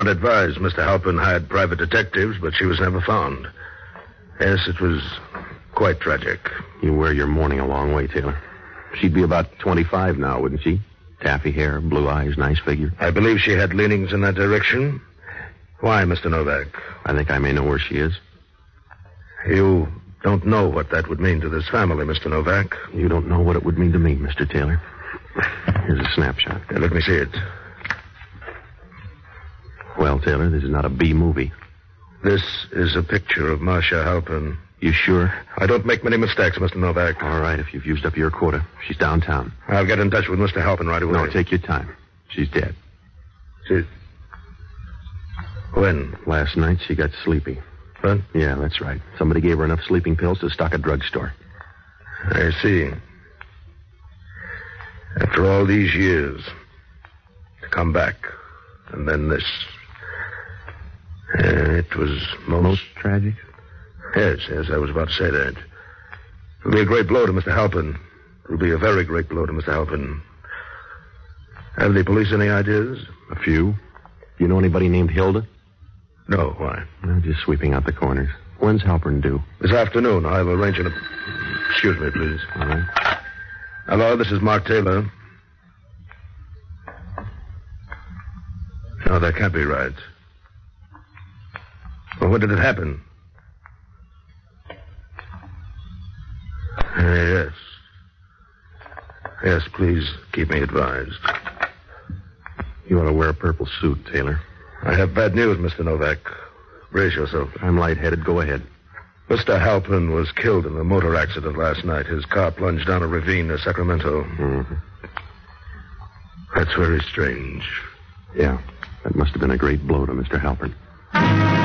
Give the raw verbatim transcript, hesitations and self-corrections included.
advised Mister Halpin hired private detectives, but she was never found. Yes, it was quite tragic. You wear your mourning a long way, Taylor. She'd be about twenty-five now, wouldn't she? Taffy hair, blue eyes, nice figure. I believe she had leanings in that direction. Why, Mister Novak? I think I may know where she is. You don't know what that would mean to this family, Mister Novak. You don't know what it would mean to me, Mister Taylor. Here's a snapshot. Now, let me see it. Well, Taylor, this is not a B movie. This is a picture of Marcia Halpin. You sure? I don't make many mistakes, Mister Novak. All right, if you've used up your quota. She's downtown. I'll get in touch with Mister Halpin right away. No, take your time. She's dead. She... When? Last night she got sleepy. What? Yeah, that's right. Somebody gave her enough sleeping pills to stock a drugstore. I see. After all these years, to come back, and then this. Uh, it was most... Most tragic? Yes, yes, I was about to say that. It'll be a great blow to Mister Halpin. It'll be a very great blow to Mister Halpin. Have the police any ideas? A few. You know anybody named Hilda? No, why? No, just sweeping out the corners. When's Halpern due? This afternoon. I'll arrange an... Excuse me, please. All right. Hello, this is Mark Taylor. No, that can't be right. Well, when did it happen? Uh, yes. Yes, please keep me advised. You ought to wear a purple suit, Taylor. I have bad news, Mister Novak. Brace yourself. I'm lightheaded. Go ahead. Mister Halpin was killed in a motor accident last night. His car plunged down a ravine near Sacramento. Mm-hmm. That's very strange. Yeah. That must have been a great blow to Mister Halpern.